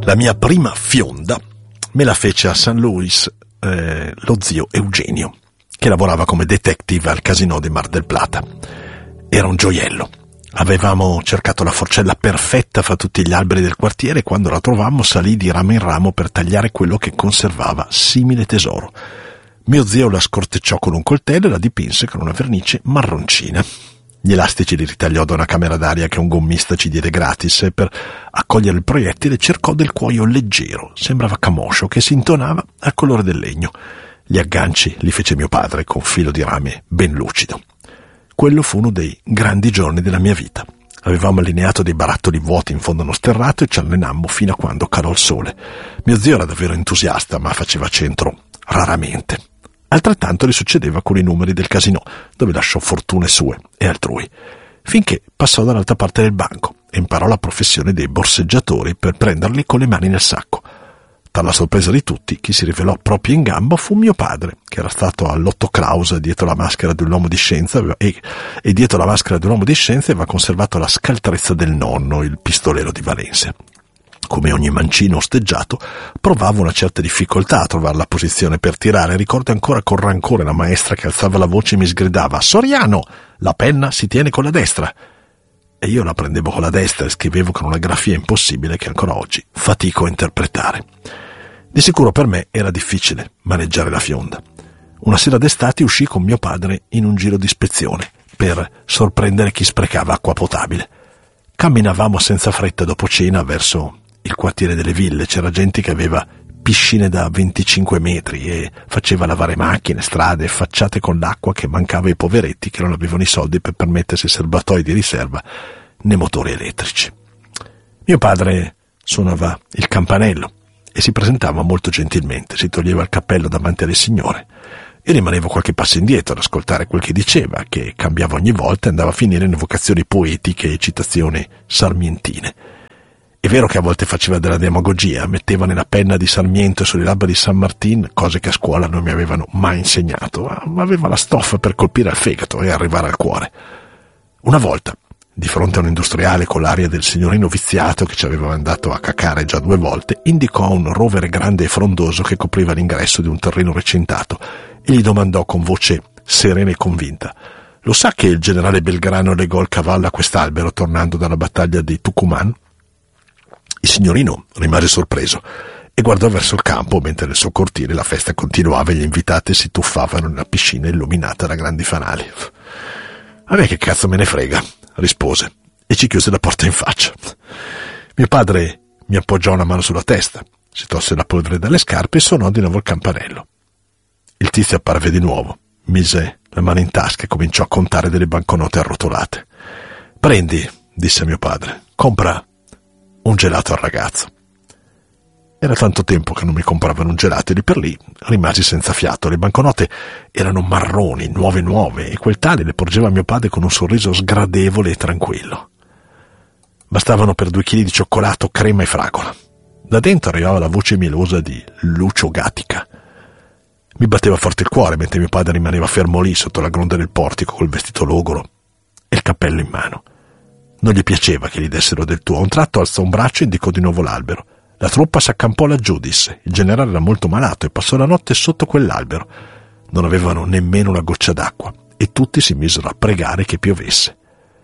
La mia prima fionda me la fece a St. Louis lo zio Eugenio, che lavorava come detective al casino di Mar del Plata. Era un gioiello. Avevamo cercato la forcella perfetta fra tutti gli alberi del quartiere e quando la trovammo salì di ramo in ramo per tagliare quello che conservava simile tesoro. Mio zio la scortecciò con un coltello e la dipinse con una vernice marroncina. Gli elastici li ritagliò da una camera d'aria che un gommista ci diede gratis e per accogliere il proiettile cercò del cuoio leggero, sembrava camoscio, che si intonava al colore del legno. Gli agganci li fece mio padre con filo di rame ben lucido. Quello fu uno dei grandi giorni della mia vita. Avevamo allineato dei barattoli vuoti in fondo a uno sterrato e ci allenammo fino a quando calò il sole. Mio zio era davvero entusiasta, ma faceva centro raramente. Altrettanto gli succedeva con i numeri del casino, dove lasciò fortune sue e altrui, finché passò dall'altra parte del banco e imparò la professione dei borseggiatori per prenderli con le mani nel sacco. Tra la sorpresa di tutti, chi si rivelò proprio in gamba fu mio padre, che era stato all'Otto Kraus dietro la maschera di un uomo di scienza e dietro la maschera di un uomo di scienza aveva conservato la scaltrezza del nonno, il pistolero di Valencia. Come ogni mancino osteggiato, provavo una certa difficoltà a trovare la posizione per tirare. Ricordo ancora con rancore la maestra che alzava la voce e mi sgridava: «Soriano, la penna si tiene con la destra!» E io la prendevo con la destra e scrivevo con una grafia impossibile che ancora oggi fatico a interpretare. Di sicuro per me era difficile maneggiare la fionda. Una sera d'estate uscii con mio padre in un giro di ispezione per sorprendere chi sprecava acqua potabile. Camminavamo senza fretta dopo cena verso il quartiere delle ville. C'era gente che aveva piscine da 25 metri e faceva lavare macchine, strade, facciate con l'acqua che mancava ai poveretti che non avevano i soldi per permettersi serbatoi di riserva né motori elettrici. Mio padre suonava il campanello e si presentava molto gentilmente, si toglieva il cappello davanti alle signore e rimanevo qualche passo indietro ad ascoltare quel che diceva, che cambiava ogni volta e andava a finire in evocazioni poetiche e citazioni sarmientine. È vero che a volte faceva della demagogia, metteva nella penna di Sarmiento e sulle labbra di San Martin cose che a scuola non mi avevano mai insegnato, ma aveva la stoffa per colpire al fegato e arrivare al cuore. Una volta, di fronte a un industriale con l'aria del signorino viziato che ci aveva mandato a cacare già 2 volte, indicò un rovere grande e frondoso che copriva l'ingresso di un terreno recintato e gli domandò con voce serena e convinta: «Lo sa che il generale Belgrano legò il cavallo a quest'albero tornando dalla battaglia di Tucumán?» Il signorino rimase sorpreso e guardò verso il campo mentre nel suo cortile la festa continuava e gli invitati si tuffavano nella piscina illuminata da grandi fanali. «A me che cazzo me ne frega», rispose e ci chiuse la porta in faccia. Mio padre mi appoggiò una mano sulla testa, si tolse la polvere dalle scarpe e suonò di nuovo il campanello. Il tizio apparve di nuovo, mise la mano in tasca e cominciò a contare delle banconote arrotolate. «Prendi», disse mio padre, «compra un gelato al ragazzo». Era tanto tempo che non mi compravano un gelato e lì per lì rimasi senza fiato. Le banconote erano marroni, nuove, e quel tale le porgeva mio padre con un sorriso sgradevole e tranquillo. Bastavano per 2 chili di cioccolato, crema e fragola. Da dentro arrivava la voce mielosa di Lucio Gatica. Mi batteva forte il cuore mentre mio padre rimaneva fermo lì sotto la gronda del portico col vestito logoro e il cappello in mano. Non gli piaceva che gli dessero del tuo. A un tratto alzò un braccio e indicò di nuovo l'albero. La truppa s'accampò laggiù, disse. Il generale era molto malato e passò la notte sotto quell'albero. Non avevano nemmeno una goccia d'acqua e tutti si misero a pregare che piovesse.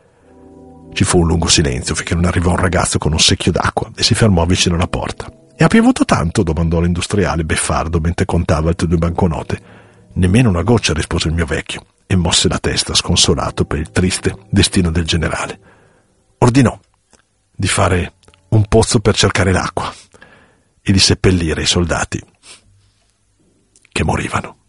Ci fu un lungo silenzio finché non arrivò un ragazzo con un secchio d'acqua e si fermò vicino alla porta. «E ha piovuto tanto?» domandò l'industriale beffardo mentre contava altre 2 banconote. «Nemmeno una goccia», rispose il mio vecchio e mosse la testa sconsolato per il triste destino del generale. Ordinò di fare un pozzo per cercare l'acqua e di seppellire i soldati che morivano.